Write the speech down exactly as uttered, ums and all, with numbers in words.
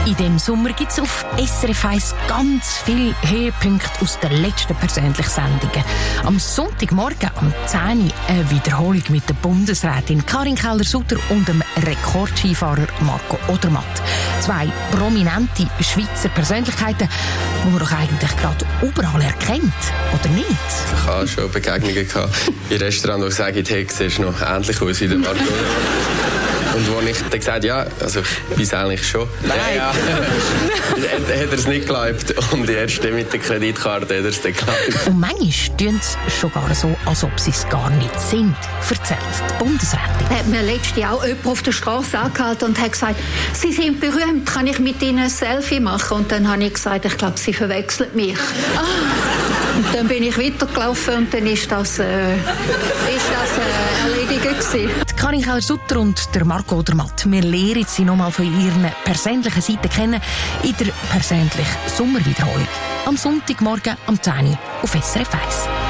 In diesem Sommer gibt es auf S R F eins ganz viele Höhepunkte aus den letzten persönlichen Sendungen. Am Sonntagmorgen um zehn Uhr eine Wiederholung mit der Bundesrätin Karin Keller-Sutter und dem Rekordskifahrer Marco Odermatt. Zwei prominente Schweizer Persönlichkeiten, die man doch eigentlich gerade überall erkennt, oder nicht? Ich hatte schon Begegnungen gehabt in Restaurants, wo ich sage, hey, siehst du noch ähnlich aus wie der Marco. Und wo ich dann gesagt habe, ja, also ich bin es eigentlich schon. Nein! Ja, ja. Hat er es nicht geglaubt. Und erst mit der Kreditkarte hat er es dann geglaubt. Und manchmal tun sie sogar so, als ob sie es gar nicht sind, erzählt die Bundesrätin. Hat mir letztes Jahr auch jemand auf der Straße angehalten und hat gesagt, Sie sind berühmt, kann ich mit Ihnen ein Selfie machen? Und dann habe ich gesagt, ich glaube, Sie verwechseln mich. Ah. Und dann bin ich weitergelaufen und dann ist das, äh, ist das äh, erledigt gewesen. Karin Keller-Sutter und der Marco Odermatt. Wir lernen sie nochmal von ihren persönlichen Seiten kennen in der persönlichen Sommerwiederholung. Am Sonntagmorgen um zehn Uhr auf S R F eins.